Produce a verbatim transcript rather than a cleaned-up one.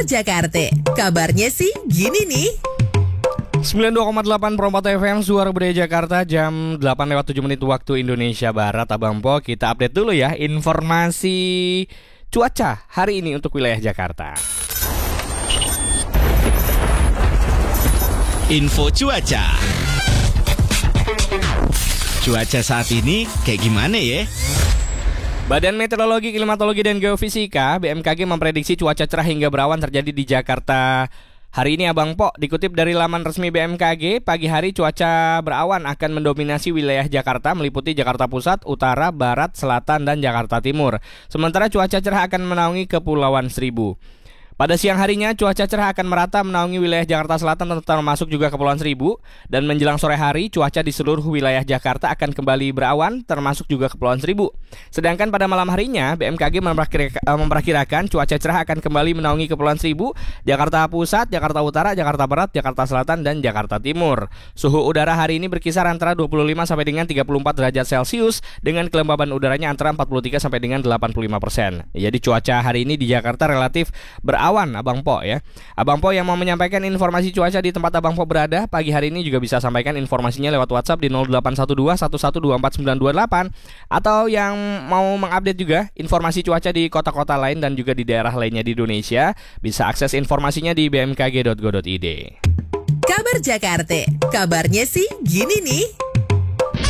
Kabar Jakarta, kabarnya sih gini nih. sembilan puluh dua koma delapan Perempat F M Suara Budaya Jakarta, jam delapan lewat tujuh menit waktu Indonesia Barat. Abang Po, kita update dulu ya informasi cuaca hari ini untuk wilayah Jakarta. Info cuaca. Cuaca saat ini kayak gimana ya? Badan Meteorologi, Klimatologi, dan Geofisika B M K G memprediksi cuaca cerah hingga berawan terjadi di Jakarta hari ini. Abang Po, dikutip dari laman resmi B M K G, pagi hari cuaca berawan akan mendominasi wilayah Jakarta, meliputi Jakarta Pusat, Utara, Barat, Selatan, dan Jakarta Timur. Sementara cuaca cerah akan menaungi Kepulauan Seribu. Pada siang harinya, cuaca cerah akan merata menaungi wilayah Jakarta Selatan termasuk juga Kepulauan Seribu. Dan menjelang sore hari, cuaca di seluruh wilayah Jakarta akan kembali berawan termasuk juga Kepulauan Seribu. Sedangkan pada malam harinya, B M K G memperkirakan cuaca cerah akan kembali menaungi Kepulauan Seribu, Jakarta Pusat, Jakarta Utara, Jakarta Barat, Jakarta Selatan, dan Jakarta Timur. Suhu udara hari ini berkisar antara dua puluh lima sampai dengan tiga puluh empat derajat Celcius dengan kelembaban udaranya antara empat puluh tiga sampai dengan delapan puluh lima persen. Jadi cuaca hari ini di Jakarta relatif berawan, Abang Po ya. Abang Po yang mau menyampaikan informasi cuaca di tempat Abang Po berada pagi hari ini juga bisa sampaikan informasinya lewat WhatsApp di nol delapan satu dua satu satu dua empat sembilan dua delapan, atau yang mau mengupdate juga informasi cuaca di kota-kota lain dan juga di daerah lainnya di Indonesia bisa akses informasinya di b m k g dot go dot i d. Kabar Jakarta, kabarnya sih gini nih.